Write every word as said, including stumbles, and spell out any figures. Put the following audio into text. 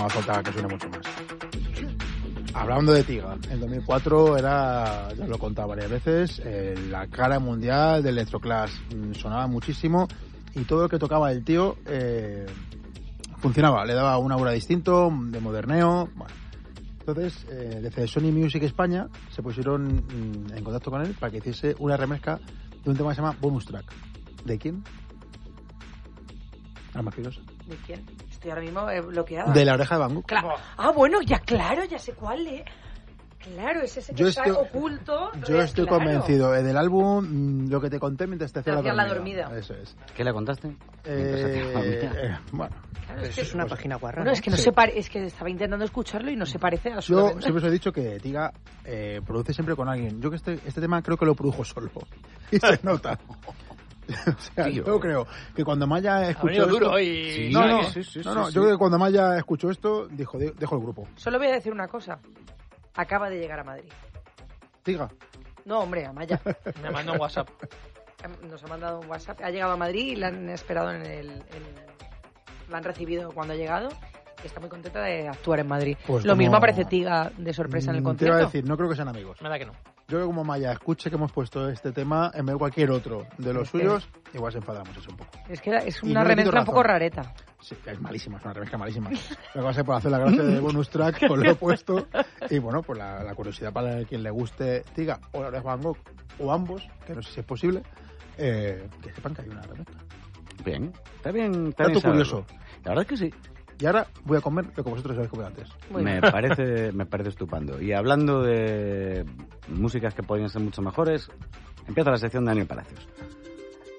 No hace falta que suene mucho más. Hablando de Tiga, en dos mil cuatro era, ya lo he contado varias veces, eh, la cara mundial del electroclash. Sonaba muchísimo y todo lo que tocaba el tío eh, funcionaba, le daba un aura distinto, de moderneo. Bueno. Entonces, eh, desde Sony Music España se pusieron mm, en contacto con él para que hiciese una remezcla de un tema que se llama Bonus Track. ¿De quién? La más curiosa. ¿De quién? Estoy ahora mismo eh, bloqueada. De La Oreja de Van Gogh. Claro. Ah, bueno, ya claro, ya sé cuál es. Claro, es ese que yo está estoy, oculto. Yo re, estoy claro. convencido. En el álbum, mmm, lo que te conté mientras te hacía la, la dormida. Eso es. ¿Qué le contaste? Eh, eh, bueno. Claro, es eso que es una pues, página guarra. No, ¿no? Es que no sí. se pare, es que estaba intentando escucharlo y no se parece a su. Yo siempre os he dicho que Tiga eh, produce siempre con alguien. Yo que este, este tema creo que lo produjo solo. Y se nota. O sea, Tío. yo creo que cuando Maya escuchó esto... duro y... sí, no, no, sí, sí, no, no sí, yo creo que cuando Maya escuchó esto, dijo, dejo el grupo. Solo voy a decir una cosa. Acaba de llegar a Madrid. Tiga. No, hombre, a Maya. Me ha mandado un WhatsApp. Nos ha mandado un WhatsApp. Ha llegado a Madrid y la han esperado en el... En... La han recibido cuando ha llegado. Está muy contenta de actuar en Madrid. Pues Lo como... mismo aparece Tiga de sorpresa en el concierto. Te iba a decir, no creo que sean amigos. Nada que no. Yo creo que como Maya escuche que hemos puesto este tema en vez de cualquier otro de los es suyos, que... igual se enfada mucho un poco. Es que es una remezcla un poco rareta. Sí, es malísima, es una remezcla malísima. Lo que va a ser por hacer la gracia de bonus track, pues lo he puesto. Y bueno, pues la, la curiosidad para quien le guste Tiga o La Oreja de Van Gogh, o ambos, que no sé si es posible, eh, que sepan que hay una remezcla. Bien, está bien. Está Dato bien curioso. La verdad es que sí. Y ahora voy a comer lo que vosotros habéis comido antes. Me parece, me parece estupendo. Y hablando de músicas que podrían ser mucho mejores, empieza la sección de Daniel Palacios.